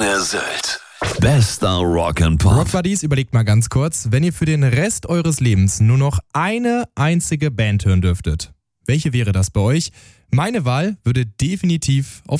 Krone Sylt. Bester Rock'n'Pop. Rock Buddies, überlegt mal ganz kurz, wenn ihr für den Rest eures Lebens nur noch eine einzige Band hören dürftet, welche wäre das bei euch? Meine Wahl würde definitiv auf